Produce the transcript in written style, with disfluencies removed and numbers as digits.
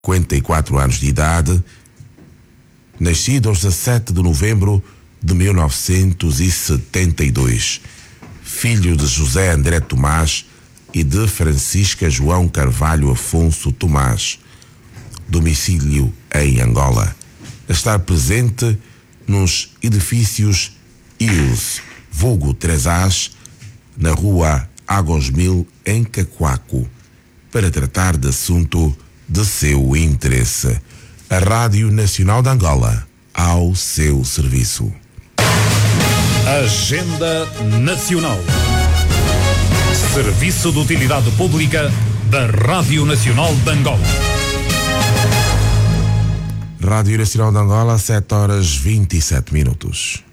54 anos de idade, nascido aos 17 de novembro de 1972, filho de José André Tomás e de Francisca João Carvalho Afonso Tomás, domicílio em Angola, a estar presente nos edifícios IUS, vulgo 3As, na rua Águas Mil, em Cacoaco, para tratar de assunto de seu interesse. A Rádio Nacional de Angola, ao seu serviço. Agenda Nacional. Serviço de Utilidade Pública da Rádio Nacional de Angola. Rádio Nacional de Angola, 7h27.